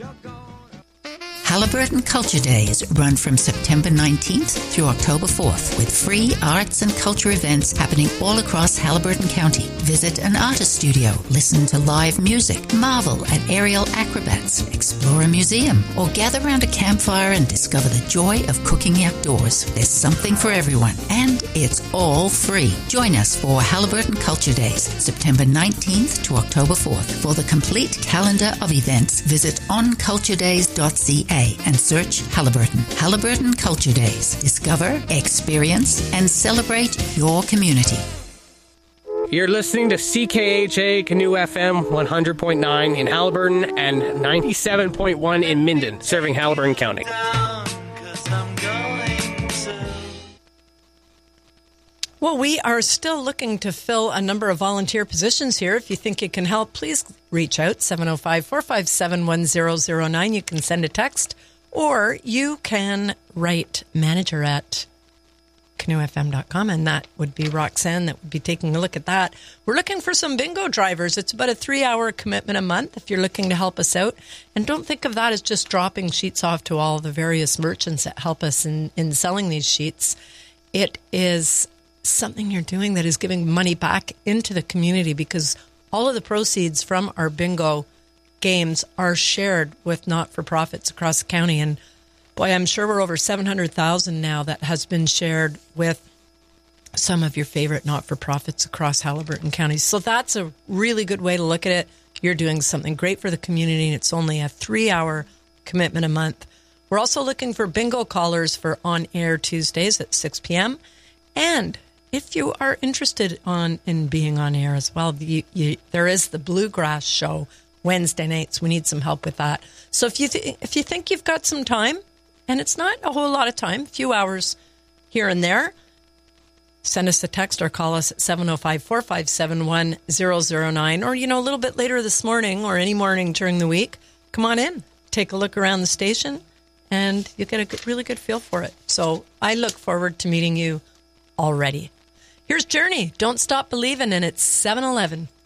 Haliburton Culture Days run from September 19th through October 4th with free arts and culture events happening all across Haliburton County. Visit an artist studio, listen to live music, marvel at aerial acrobats, explore a museum, or gather around a campfire and discover the joy of cooking outdoors. There's something for everyone, and it's all free. Join us for Haliburton Culture Days, September 19th to October 4th. For the complete calendar of events, visit onculturedays.ca and search Haliburton. Haliburton Culture Days. Discover, experience, and celebrate your community. You're listening to CKHA Canoe FM 100.9 in Haliburton and 97.1 in Minden, serving Haliburton County. Well, we are still looking to fill a number of volunteer positions here. If you think you can help, please reach out, 705-457-1009. You can send a text, or you can write manager at canoefm.com, and that would be Roxanne that would be taking a look at that. We're looking for some bingo drivers. It's about a 3-hour commitment a month if you're looking to help us out. And don't think of that as just dropping sheets off to all the various merchants that help us in selling these sheets. It is something you're doing that is giving money back into the community, because all of the proceeds from our bingo games are shared with not-for-profits across the county. And boy, I'm sure we're over 700,000 now that has been shared with some of your favorite not-for-profits across Haliburton County. So that's a really good way to look at it. You're doing something great for the community, and it's only a 3-hour commitment a month. We're also looking for bingo callers for on-air Tuesdays at 6 p.m. And if you are interested in being on air as well, there is the Bluegrass Show Wednesday nights. We need some help with that. So if you think you've got some time, and it's not a whole lot of time, a few hours here and there, send us a text or call us at 705-457-1009. Or, a little bit later this morning or any morning during the week, come on in, take a look around the station, and you'll get a really good feel for it. So I look forward to meeting you already. Here's Journey, Don't Stop Believin', and it's 7-11.